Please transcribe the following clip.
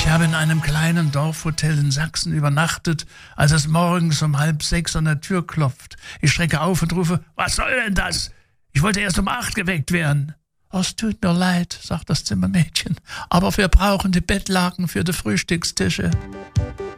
habe in einem kleinen Dorfhotel in Sachsen übernachtet, als es morgens um 5:30 an der Tür klopft. Ich schrecke auf und rufe, was soll denn das? Ich wollte erst um 8 geweckt werden. Oh, es tut mir leid, sagt das Zimmermädchen, aber wir brauchen die Bettlaken für die Frühstückstische.